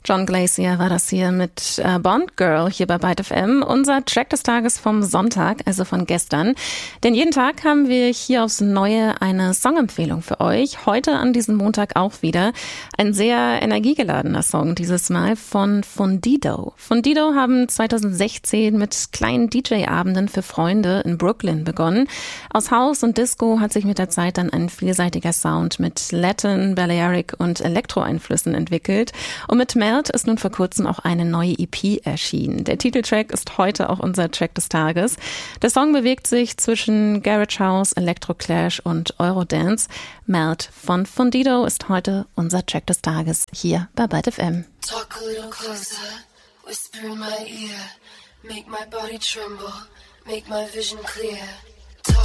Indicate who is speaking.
Speaker 1: John Glacier war das hier mit Bond Girl hier bei Byte FM. Unser Track des Tages vom Sonntag, also von gestern. Denn jeden Tag haben wir hier aufs Neue eine Songempfehlung für euch. Heute an diesem Montag auch wieder. Ein sehr energiegeladener Song dieses Mal von Fundido. Fundido haben 2016 mit kleinen DJ-Abenden für Freunde in Brooklyn begonnen. Aus House und Disco hat sich mit der Zeit dann ein vielseitiger Sound mit Latin, Balearic und Elektro-Einflüssen entwickelt. Und mit Melt ist nun vor kurzem auch eine neue EP erschienen. Der Titeltrack ist heute auch unser Track des Tages. Der Song bewegt sich zwischen Garage House, Electroclash und Eurodance. Melt von Fundido ist heute unser Track des Tages hier bei Byte FM.
Speaker 2: Talk a little closer, whisper in my ear, make my body tremble, make my vision clear.